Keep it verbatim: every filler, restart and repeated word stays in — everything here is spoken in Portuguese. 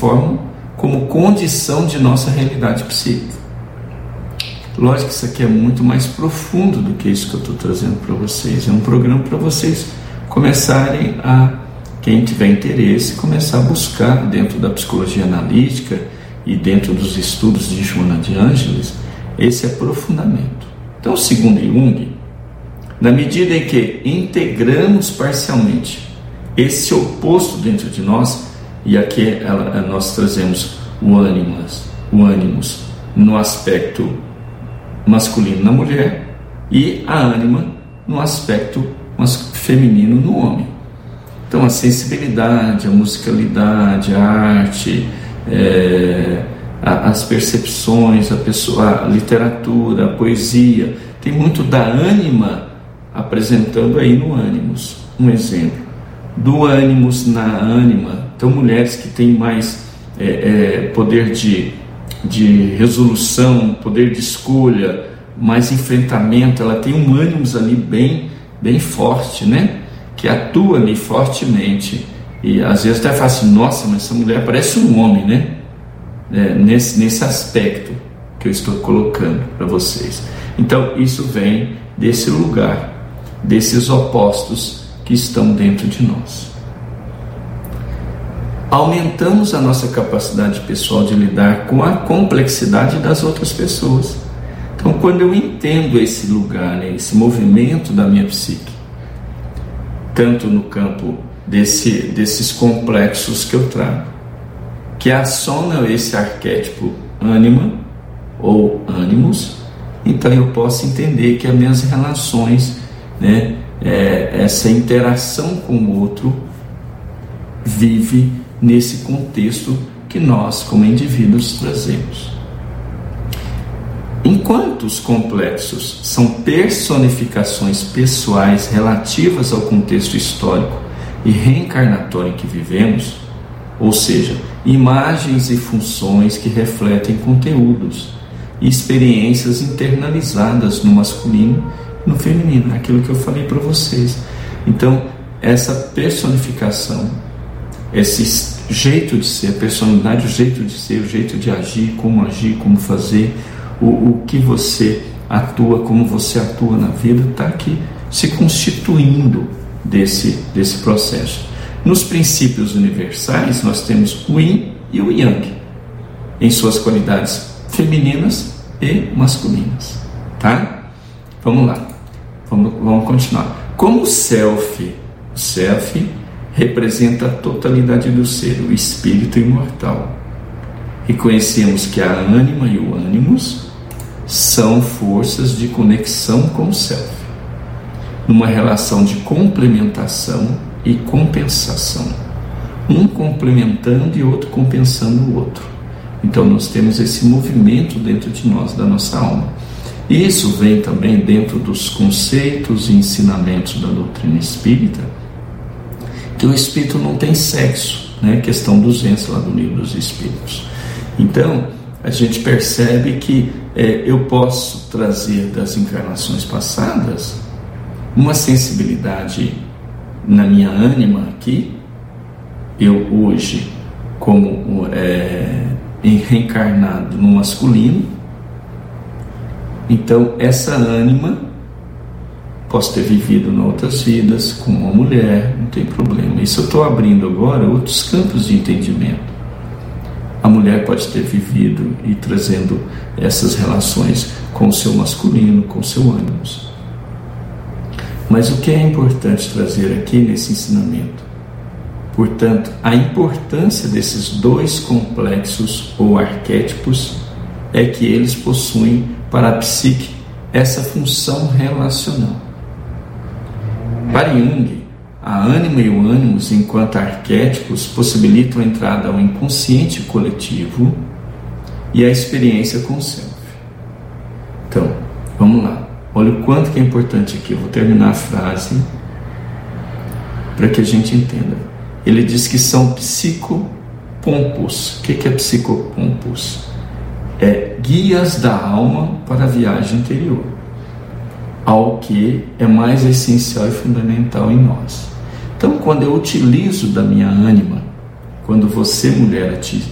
formam como condição de nossa realidade psíquica. Lógico que isso aqui é muito mais profundo do que isso que eu estou trazendo para vocês. É um programa para vocês começarem a, quem tiver interesse, começar a buscar dentro da psicologia analítica e dentro dos estudos de Joana de Ângeles esse aprofundamento. Então, segundo Jung, na medida em que integramos parcialmente esse oposto dentro de nós, e aqui ela, nós trazemos o ânimos, o ânimos no aspecto masculino na mulher e a ânima no aspecto feminino no homem. Então a sensibilidade, a musicalidade, a arte, é, a, as percepções, a, pessoa, a literatura, a poesia, tem muito da ânima apresentando aí no ânimos. Um exemplo, do ânimos na ânima. Então mulheres que têm mais é, é, poder de, de resolução, poder de escolha, mais enfrentamento, ela tem um ânimos ali bem, bem forte, né? Que atua ali fortemente, e às vezes até fala assim, nossa, mas essa mulher parece um homem, né? É, nesse, nesse aspecto que eu estou colocando para vocês. Então isso vem desse lugar, desses opostos que estão dentro de nós. Aumentamos a nossa capacidade pessoal de lidar com a complexidade das outras pessoas. Então, quando eu entendo esse lugar, né, esse movimento da minha psique, tanto no campo desse, desses complexos que eu trago, que acionam esse arquétipo ânima ou ânimos, então eu posso entender que as minhas relações, né, é, essa interação com o outro, vive nesse contexto que nós, como indivíduos, trazemos. Enquanto os complexos são personificações pessoais relativas ao contexto histórico e reencarnatório em que vivemos, ou seja, imagens e funções que refletem conteúdos e experiências internalizadas no masculino e no feminino, aquilo que eu falei para vocês. Então, essa personificação, esse jeito de ser, a personalidade, o jeito de ser, o jeito de agir, como agir, como fazer, o, o que você atua, como você atua na vida, está aqui se constituindo desse, desse processo. Nos princípios universais, nós temos o Yin e o Yang, em suas qualidades femininas e masculinas. Tá? Vamos lá, vamos, vamos continuar. Como o Self, o Self representa a totalidade do ser, o espírito imortal. Reconhecemos que a ânima e o ânimos são forças de conexão com o Self, numa relação de complementação e compensação, um complementando e outro compensando o outro. Então nós temos esse movimento dentro de nós, da nossa alma. E isso vem também dentro dos conceitos e ensinamentos da doutrina espírita, que o espírito não tem sexo, né? Questão duzentos lá do Livro dos Espíritos. Então a gente percebe que é, eu posso trazer das encarnações passadas uma sensibilidade na minha ânima aqui, eu hoje como é, reencarnado no masculino. Então essa ânima posso ter vivido em outras vidas como uma mulher, não tem problema. Isso eu estou abrindo agora outros campos de entendimento. A mulher pode ter vivido e trazendo essas relações com o seu masculino, com o seu ânimos. Mas o que é importante trazer aqui nesse ensinamento? Portanto, a importância desses dois complexos ou arquétipos é que eles possuem para a psique essa função relacional. Para Jung, a ânima e o ânimos, enquanto arquétipos, possibilitam a entrada ao inconsciente coletivo e a experiência com o Self. Então, vamos lá. Olha o quanto que é importante aqui. Eu vou terminar a frase para que a gente entenda. Ele diz que são psicopompos. O que é psicopompos? É guias da alma para a viagem interior, ao que é mais essencial e fundamental em nós. Então, quando eu utilizo da minha ânima, quando você, mulher,